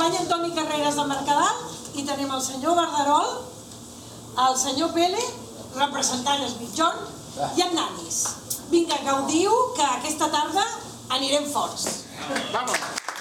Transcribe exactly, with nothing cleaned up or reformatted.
company Antoni Carreras de Mercadal i tenim el senyor Verderol, el senyor Pele, representant els mitjons, i en Nanis. Vinga, gaudiu, que aquesta tarda anirem forts. Vamos!